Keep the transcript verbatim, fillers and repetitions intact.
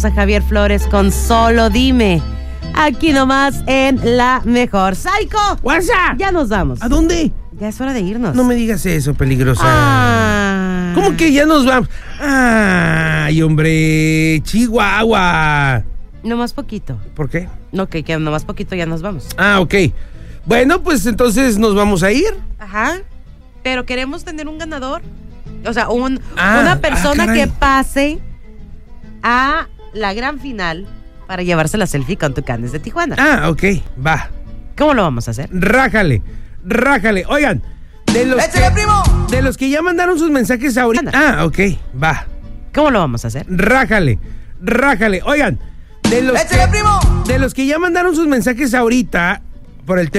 A Javier Flores con Solo Dime. Aquí nomás en La Mejor. ¡Psycho! What's up? Ya nos vamos. ¿A dónde? Ya es hora de irnos. No me digas eso, peligrosa. Ah. ¿Cómo que ya nos vamos? Ay, hombre, Chihuahua. No más poquito. ¿Por qué? No, que, que no más poquito ya nos vamos. Ah, ok. Bueno, pues entonces nos vamos a ir. Ajá. Pero queremos tener un ganador. O sea, un, Ah, una persona ah, caray. que pase a la gran final para llevarse la selfie con Tucanes de Tijuana. Ah, ok, va. ¿Cómo lo vamos a hacer? Rájale, rájale. Oigan, de los, ¡Échale, que, primo! de los que ya mandaron sus mensajes ahorita. Ah, ok, va. ¿Cómo lo vamos a hacer? Rájale, rájale. Oigan, de los, ¡Échale, que, primo! de los que ya mandaron sus mensajes ahorita por el tema